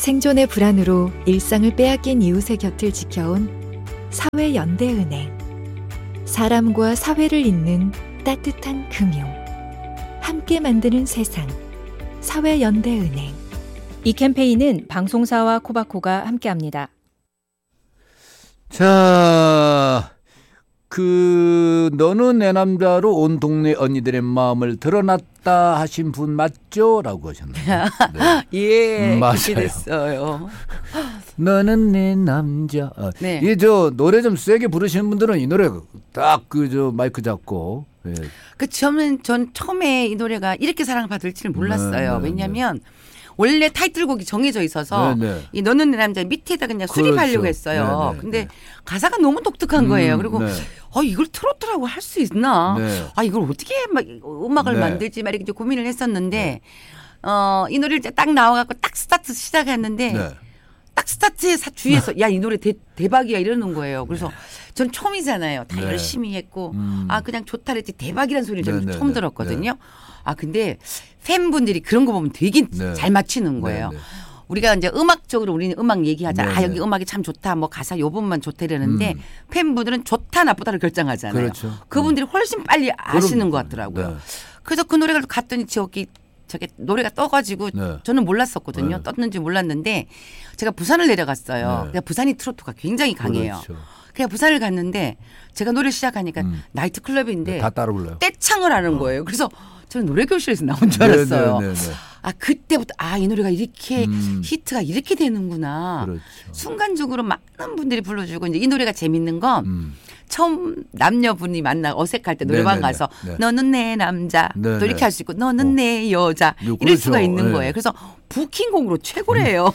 생존의 불안으로 일상을 빼앗긴 이웃의 곁을 지켜온 사회연대은행. 사람과 사회를 잇는 따뜻한 금융. 함께 만드는 세상. 사회연대은행. 이 캠페인은 방송사와 코바코가 함께합니다. 자, 너는 내 남자로 온 동네 언니들의 마음을 드러났다 하신 분 맞죠? 라고 하셨나요? 네. 예, 맞아요. 그렇게 됐어요. 너는 내 남자. 네. 이 노래 좀 세게 부르시는 분들은 이 노래 딱 마이크 잡고. 예. 전 처음에 이 노래가 이렇게 사랑을 받을지는 몰랐어요. 네, 왜냐하면 원래 타이틀곡이 정해져 있어서 이 너는 내 남자 밑에다 그냥 수립하려고 했어요. 네, 근데 가사가 너무 독특한 거예요. 그리고 네. 이걸 트로트라고 할 수 있나? 네. 이걸 어떻게 음악을 네. 만들지 막 이렇게 고민을 했었는데 이 노래를 이제 딱 나와갖고 딱 스타트 시작했는데 네. 딱 스타트에 주위에서 야, 이 노래 대박이야 이러는 거예요. 그래서 전 처음이잖아요. 다 네. 열심히 했고 그냥 좋다 그랬지 대박이라는 소리를 저는 네, 처음 네, 들었거든요. 네. 근데 팬분들이 그런 거 보면 되게 네. 잘 맞히는 거예요. 네, 네. 우리가 이제 음악적으로 우리는 음악 얘기하자. 네, 여기 네. 음악이 참 좋다. 뭐 가사 요 부분만 좋다 이러는데 팬분들은 좋다 나쁘다를 결정하잖아요. 그렇죠. 그분들이 훨씬 빨리 아시는 그럼, 것 같더라고요. 네. 그래서 그 노래를 갔더니 저게 노래가 떠가지고 네. 저는 몰랐었거든요. 네. 떴는지 몰랐는데 제가 부산을 내려갔어요. 네. 그러니까 부산이 트로트가 굉장히 강해요. 그렇죠. 그냥 부산을 갔는데 제가 노래 시작하니까 나이트 클럽인데 다 따라 불러요. 떼창을 하는 거예요. 그래서 저는 노래 교실에서 나온 줄 알았어요. 네. 그때부터 이 노래가 이렇게 히트가 이렇게 되는구나. 그렇죠. 순간적으로 많은 분들이 불러주고 이제 이 노래가 재밌는 건 처음 남녀분이 만나 어색할 때 노래방 네네네. 가서 네. 너는 내 남자 네네. 또 이렇게 할 수 있고 너는 내 여자 그렇죠. 이럴 수가 있는 네. 거예요. 그래서 부킹곡으로 최고래요.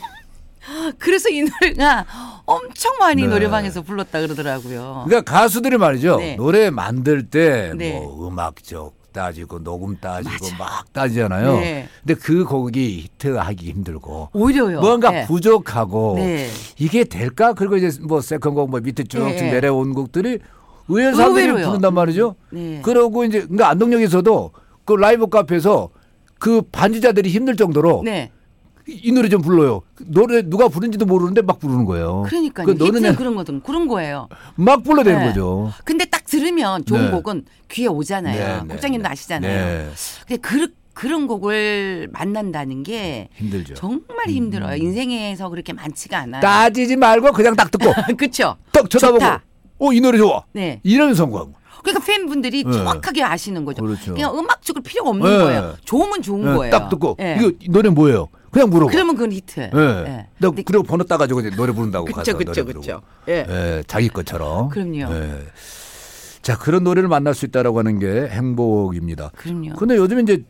그래서 이 노래가 엄청 많이 네. 노래방에서 불렀다 그러더라고요. 그러니까 가수들이 말이죠. 네. 노래 만들 때 네. 음악적 따지고 녹음 따지고 맞아. 막 따지잖아요. 네. 근데 그 곡이 히트하기 힘들고 오히려요. 뭔가 네. 부족하고 네. 이게 될까? 그리고 이제 세컨곡 밑에 쭉쭉 네. 내려온 곡들이 의외로 사람들이 의외로요. 부른단 말이죠. 네. 그러고 이제 그러니까 안동역에서도 그 라이브 카페에서 그 반주자들이 힘들 정도로 네. 이 노래 좀 불러요. 노래 누가 부른지도 모르는데 막 부르는 거예요. 그러니까요. 그 너는 히트는 그런 거예요. 막 불러대는 네. 거죠. 근데 딱 들으면 좋은 네. 곡은 귀에 오잖아요. 네, 국장님도 네. 아시잖아요. 네. 근데 그런 곡을 만난다는 게 힘들죠. 정말 힘들어요. 인생에서 그렇게 많지가 않아요. 따지지 말고 그냥 딱 듣고 그렇죠. 딱 쳐다보고 좋다. 이 노래 좋아. 네. 이런 성공. 그러니까 팬분들이 네. 정확하게 아시는 거죠. 그렇죠. 그냥 음악적으로 필요가 없는 네. 거예요. 좋으면 좋은 거예요. 딱 듣고 네. 이거 이 노래 뭐예요? 그냥 물어봐. 그러면 그건 히트. 네. 네. 근데 그리고 번호 따가지고 이제 노래 부른다고 가서 노래 부르고. 그렇죠. 예. 예, 자기 것처럼. 그럼요. 예. 자, 그런 노래를 만날 수 있다라고 하는 게 행복입니다. 그럼요. 근데 요즘 이제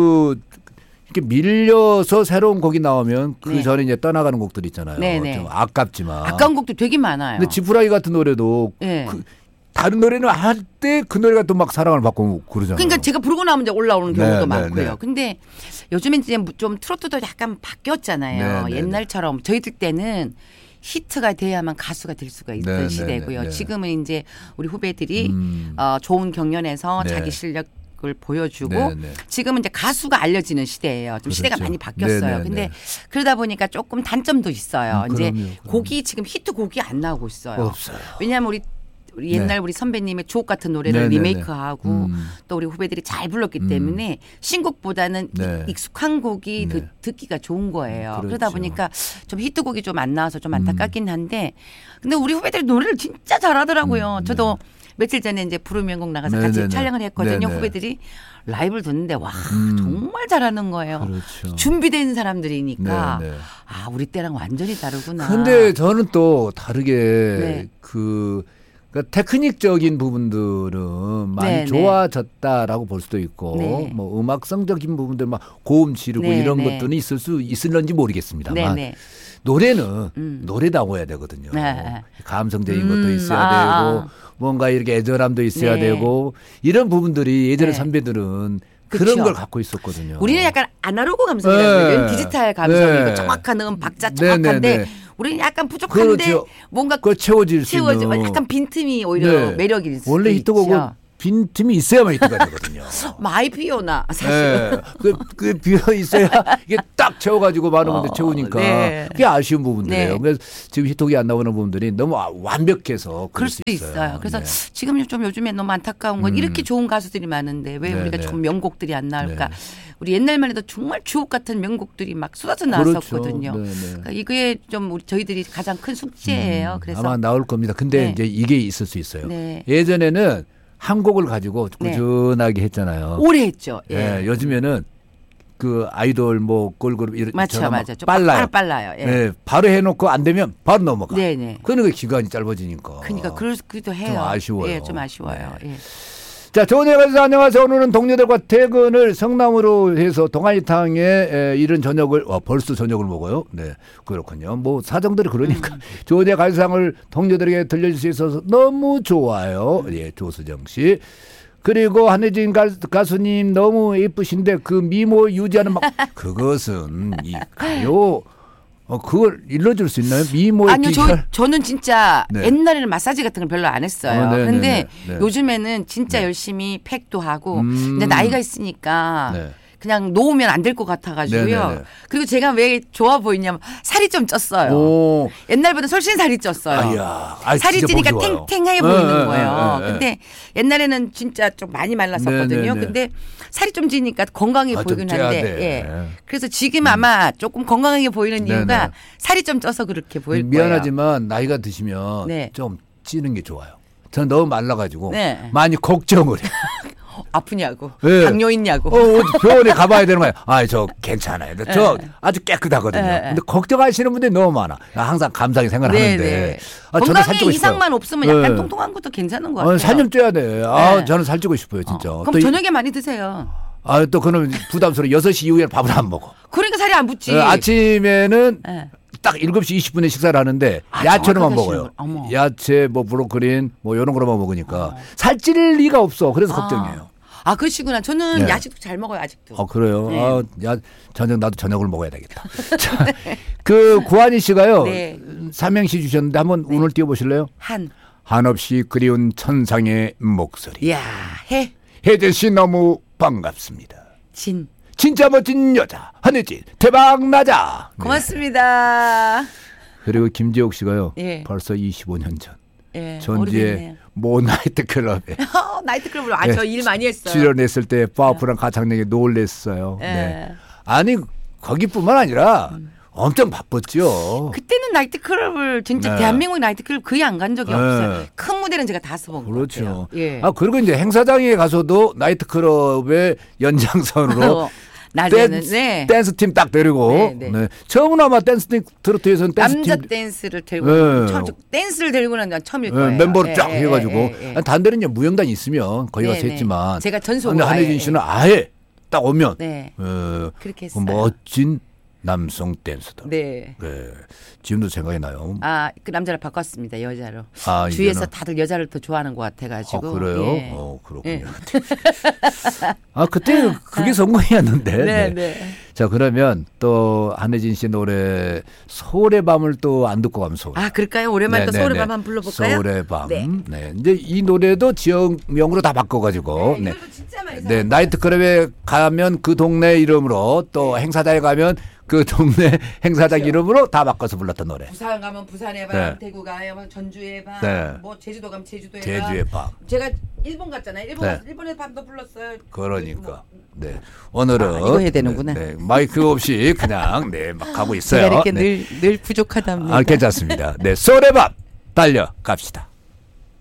이렇게 밀려서 새로운 곡이 나오면 그 네. 전에 이제 떠나가는 곡들 있잖아요. 네네. 좀 아깝지만. 아까운 곡도 되게 많아요. 근데 지푸라기 같은 노래도 네. 다른 노래는 할 때 그 노래가 또 막 사랑을 받고 그러잖아요. 그러니까 제가 부르고 나면 이제 올라오는 네, 경우도 네, 많고요. 네. 근데 요즘엔 이제 좀 트로트도 약간 바뀌었잖아요. 네, 네, 옛날처럼 저희들 때는 히트가 돼야만 가수가 될 수가 있던 네, 네, 시대고요. 네, 네. 지금은 이제 우리 후배들이 좋은 경연에서 네. 자기 실력을 보여주고 네, 네. 지금은 이제 가수가 알려지는 시대예요. 좀 시대가 그렇죠. 많이 바뀌었어요. 네, 네, 근데 네. 그러다 보니까 조금 단점도 있어요. 이제 그럼요. 곡이 지금 히트 곡이 안 나오고 있어요. 없어요. 왜냐하면 우리 옛날 네. 우리 선배님의 주옥 같은 노래를 네, 네, 리메이크하고 또 우리 후배들이 잘 불렀기 때문에 신곡보다는 네. 익숙한 곡이 네. 듣기가 좋은 거예요. 그렇죠. 그러다 보니까 좀 히트곡이 좀 안 나와서 좀 안타깝긴 한데 근데 우리 후배들이 노래를 진짜 잘하더라고요. 저도 며칠 전에 이제 부르 명곡 나가서 네, 같이 네, 네. 촬영을 했거든요. 네, 네. 후배들이 라이브를 듣는데 와 정말 잘하는 거예요. 그렇죠. 준비된 사람들이니까 네, 네. 우리 때랑 완전히 다르구나. 근데 저는 또 다르게 네. 그러니까 테크닉적인 부분들은 많이 네, 네. 좋아졌다라고 볼 수도 있고 네. 뭐 음악성적인 부분들 막 고음 지르고 네, 이런 네. 것들은 있을런지 모르겠습니다만 네, 네. 노래는 노래다워야 되거든요. 네. 감성적인 것도 있어야 되고 뭔가 이렇게 애절함도 있어야 네. 되고 이런 부분들이 예전에 네. 선배들은 그쵸. 그런 걸 갖고 있었거든요. 우리는 약간 아날로그 감성이라는 네. 거예요. 디지털 감성이고 네. 정확한 박자 네, 정확한데 네, 네. 우리는 약간 부족한데 그렇죠. 뭔가 그걸 채워질 수 있는 약간 빈틈이 오히려 네. 매력일 수 원래 있죠. 히트곡은 빈틈이 있어야만 히트가 되거든요. 많이 비오나 사실. 네. 그 비어 있어야 이게 딱 채워가지고 많은 분들 채우니까 네. 그게 아쉬운 부분들이에요. 네. 그래서 지금 히트곡이 안 나오는 부분들이 너무 완벽해서 그럴 수도 있어요. 그래서 네. 지금 좀 요즘에 너무 안타까운 건 이렇게 좋은 가수들이 많은데 왜 네, 우리가 네. 조금 명곡들이 안 나올까. 네. 우리 옛날만 해도 정말 주옥 같은 명곡들이 막 쏟아져 그렇죠. 나왔었거든요. 네, 네. 그러니까 이게 좀 우리 저희들이 가장 큰 숙제예요. 그래서 아마 나올 겁니다. 근데 네. 이제 이게 있을 수 있어요. 네. 예전에는 한 곡을 가지고 네. 꾸준하게 했잖아요. 오래 했죠. 예. 예, 요즘에는 그 아이돌 뭐 걸그룹 이런 맞죠. 좀 빨라요. 빨라요. 예. 네, 바로 해놓고 안 되면 바로 넘어가. 네네. 그러니까 기간이 짧아지니까. 그러니까 그러기도 해요. 좀 아쉬워요. 예, 좀 아쉬워요. 네. 예. 자, 조은혜 가수 안녕하세요. 오늘은 동료들과 퇴근을 성남으로 해서 동아리탕에 이른 저녁을 벌써 저녁을 먹어요. 네, 그렇군요. 뭐 사정들이 그러니까 조은혜 가수상을 동료들에게 들려줄 수 있어서 너무 좋아요. 예, 조수정 씨. 그리고 한혜진 가수님 너무 예쁘신데 그 미모 유지하는 막 그것은 이 가요. 그걸 일러줄 수 있나요? 미모의 아니요, 비결. 저는 진짜 네. 옛날에는 마사지 같은 걸 별로 안 했어요. 네, 근데 네, 네. 요즘에는 진짜 네. 열심히 팩도 하고 이제 나이가 있으니까 네. 그냥 놓으면 안 될 것 같아가지고요. 네, 네, 네. 그리고 제가 왜 좋아 보이냐면 살이 좀 쪘어요. 오. 옛날보다 훨씬 살이 쪘어요. 아야. 아, 살이 진짜 찌니까 보기 좋아요. 탱탱해 보이는 네, 거예요. 네, 네, 네. 근데 옛날에는 진짜 좀 많이 말랐었거든요. 네, 네, 네. 근데 살이 좀 찌니까 건강해 아, 보이긴 좀 쪄야 한데, 돼. 예. 그래서 지금 아마 조금 건강하게 보이는 네, 이유가 네. 살이 좀 쪄서 그렇게 보일 거예요. 미안하지만 나이가 드시면 네. 좀 찌는 게 좋아요. 저는 너무 말라가지고 네. 많이 걱정을 해요. 아프냐고, 네. 당뇨 있냐고. 병원에 가봐야 되는 거예요. 아, 저 괜찮아요. 저 아주 깨끗하거든요. 네. 근데 걱정하시는 분들이 너무 많아. 항상 감사하게 생각하는데. 네네. 아, 저는 건강에 살찌고 싶어요. 이상만 없으면 약간 네. 통통한 것도 괜찮은 것 같아요. 살 좀 쪄야 돼. 아, 네. 저는 살찌고 싶어요, 진짜. 그럼 또 저녁에 많이 드세요. 또 그러면 부담스러워. 6시 이후에 밥을 안 먹어. 그러니까 살이 안 붙지. 아침에는 네. 딱 7시 20분에 식사를 하는데 아, 야채로만 정확하게 먹어요. 하시는 걸. 어머. 야채, 뭐 브로콜린, 뭐 이런 거로만 먹으니까 살찔 리가 없어. 그래서 걱정이에요. 아, 그러시구나. 저는 네. 야식도 잘 먹어요, 아직도. 그래요. 네. 저녁 나도 저녁을 먹어야 되겠다. 자, 그 구한희 씨가요. 네. 삼행시 주셨는데 한번 운을 띄워보실래요? 한없이 그리운 천상의 목소리. 이야, 혜진 씨 너무 반갑습니다. 진. 진짜 멋진 여자 한혜진 대박 나자. 네. 고맙습니다. 그리고 김지옥 씨가요. 예. 벌써 25년 전 예, 전주의 오래됐네요. 모 나이트 클럽에 나이트클럽으로 네, 저 일 많이 했어요. 출연했을 때 파워풀한 가창력에 놀랬어요. 예. 네. 아니 거기뿐만 아니라 엄청 바빴죠. 그때는 나이트클럽을 진짜 네. 대한민국 나이트클럽 거의 안 간 적이 네. 없어요. 큰 무대는 제가 다 써본 것 그렇죠. 같아요. 예. 그리고 이제 행사장에 가서도 나이트클럽의 연장선으로 낮에는 네. 댄스 팀 딱 데리고 네, 네. 네. 처음으로 아마 댄스 트로트에서는 댄스 남자 팀 댄스를 들고 네. 처음 댄스를 들고는 난 처음일 거예요. 멤버를 예, 쫙 예, 해가지고 예, 예. 다른 데는 무용단이 있으면 거기 가서 네, 네. 했지만 제가 전속으로 근데 한혜진 아예, 씨는 아예 딱 오면 네. 그렇게 했어요. 멋진 남성 댄서들. 네. 네. 지금도 생각이 나요. 그 남자를 바꿨습니다. 여자로. 아, 주위에서 이제는? 다들 여자를 더 좋아하는 것 같아가지고. 그래요? 예. 그렇군요. 예. 그때 그게 성공이었는데. 네, 네. 네. 자, 그러면 또 한혜진 씨 노래 서울의 밤을 또 안 듣고 가면 서울. 그럴까요? 오랜만에 또 네, 서울의 네, 밤 네. 한번 불러볼까요? 서울의 밤. 네. 네. 이제 이 노래도 지역명으로 다 바꿔가지고. 네. 이걸도 진짜 많이 네. 나이트클럽에 가면 그 동네 이름으로 또 행사장에 가면 그 동네 행사장 그렇죠. 이름으로 다 바꿔서 불렀던 노래. 부산 가면 부산의 밤, 네. 대구 가면 전주의 밤, 네. 뭐 제주도 가면 제주도의 제주의 밤. 제가 일본 갔잖아요. 네. 일본의 밤도 불렀어요. 그러니까. 네. 오늘은 이거 해야 되는구나. 네, 마이크 없이 그냥 막 가고 있어요. 제가 이렇게 네. 늘 부족하답니다. 괜찮습니다. 네. 서울의 밤 달려 갑시다.